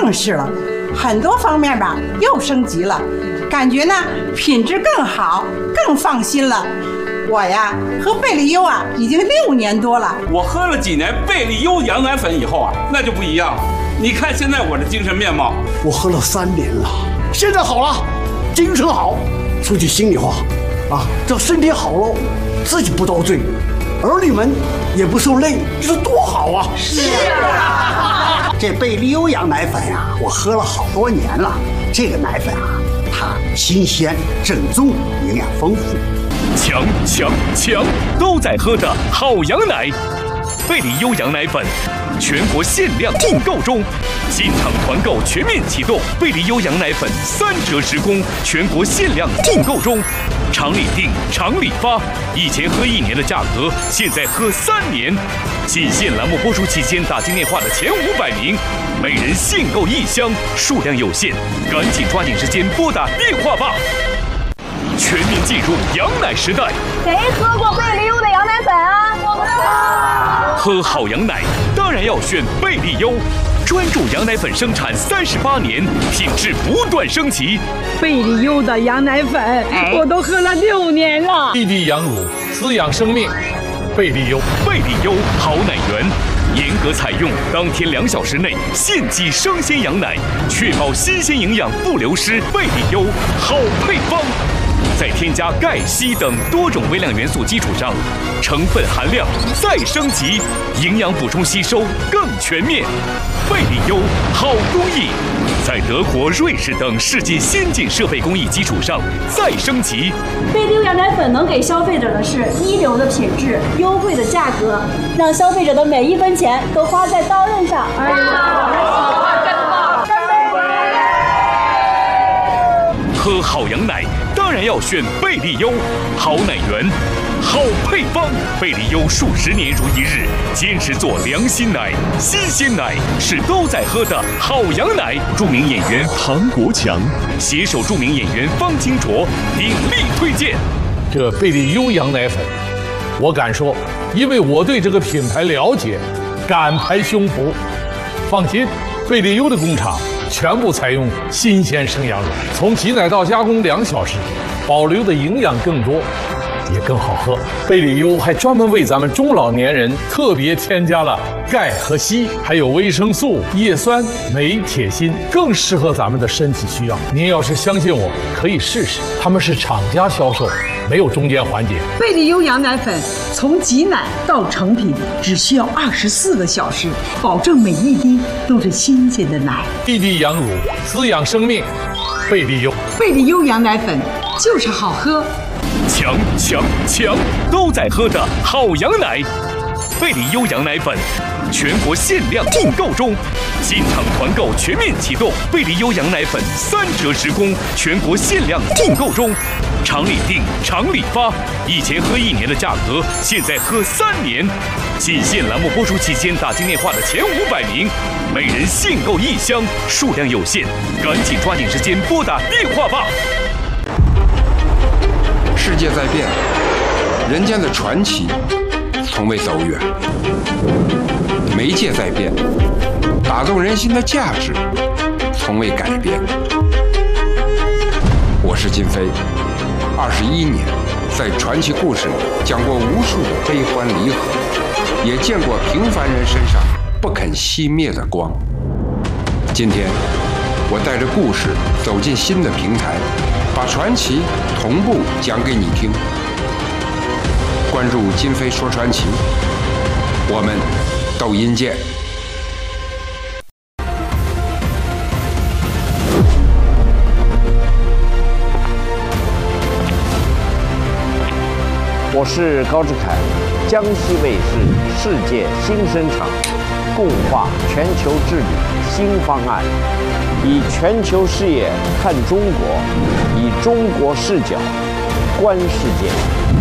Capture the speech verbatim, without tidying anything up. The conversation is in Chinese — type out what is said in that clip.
正式了，很多方面吧又升级了，感觉呢品质更好，更放心了。我呀喝贝利优啊已经六年多了， 我喝了几年贝利优羊奶粉以后啊，那就不一样了。你看现在我的精神面貌， 我喝了三年了，现在好了，精神好。说句心里话，啊，这身体好了，自己不遭罪，儿女们也不受累，这多好啊！ 是啊， 这贝利优羊奶粉呀、啊，我喝了好多年了。这个奶粉啊，它新鲜、正宗，营养丰富。 强强强，都在喝的好羊奶，贝利优羊奶粉。全国限量订购中，进场团购全面启动，贝利优羊奶粉三折直供，全国限量订购中，厂里订，厂里发，以前喝一年的价格，现在喝三年。仅限栏目播出期间打进电话的前五百名，每人限购一箱，数量有限，赶紧抓紧时间拨打电话吧。全面进入羊奶时代， 谁喝过贝利优的羊奶粉啊？我们喝好羊奶当然要选贝利优，专注羊奶粉生产三十八年，品质不断升级。 贝利优的羊奶粉，我都喝了六年了。 滴滴羊乳，滋养生命。贝利优， 贝利优好奶源，严格采用当天两小时内现挤生鲜羊奶，确保新鲜营养不流失。贝利优好配方。在添加钙、硒等多种微量元素基础上，成分含量再升级，营养补充吸收更全面。贝利优好工艺，在德国、瑞士等世界先进设备工艺基础上再升级。 贝利优羊奶粉能给消费者的是一流的品质、优惠的价格，让消费者的每一分钱都花在刀刃上。哎呀，真棒！干杯！ 喝好羊奶当然要选贝利优，好奶源，好配方。贝利优数十年如一日，坚持做良心奶、新鲜奶，是都在喝的好羊奶。著名演员唐国强携手著名演员方清卓鼎力推荐这贝利优羊奶粉。我敢说，因为我对这个品牌了解，敢拍胸脯。放心，贝利优的工厂全部采用新鲜生羊乳，从挤奶到加工两小时，保留的营养更多，也更好喝。贝利优还专门为咱们中老年人特别添加了钙和硒，还有维生素、叶酸、镁、铁、锌，更适合咱们的身体需要。您要是相信我，可以试试。他们是厂家销售，没有中间环节。 贝利优羊奶粉从挤奶到成品只需要二十四个小时，保证每一滴都是新鲜的奶。 滴滴羊乳，滋养生命。贝利优， 贝利优羊奶粉就是好喝。 强强强，都在喝的好羊奶，贝利优羊奶粉，全国限量订购中，进场团购全面启动，贝利优羊奶粉三折直供，全国限量订购中，厂里订，厂里发，以前喝一年的价格，现在喝三年。仅限栏目播出期间打进电话的前五百名，每人限购一箱，数量有限，赶紧抓紧时间拨打电话吧。 世界在变，人间的传奇从未走远；媒介在变，打动人心的价值从未改变。我是金飞，二十一年，在传奇故事里讲过无数的悲欢离合，也见过平凡人身上不肯熄灭的光。今天，我带着故事走进新的平台，把传奇同步讲给你听。关注金飞说传奇，我们抖音见。 我是高志凯，江西卫视世界新生场共话全球治理新方案，以全球视野看中国，以中国视角观世界。